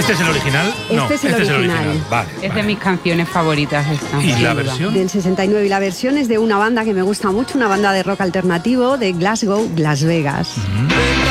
¿Este es el original? Este es el original. Vale, Es de mis canciones favoritas esta. ¿Y la versión? Del 69. Y la versión es de una banda que me gusta mucho, una banda de rock alternativo de Glasgow, Las Vegas.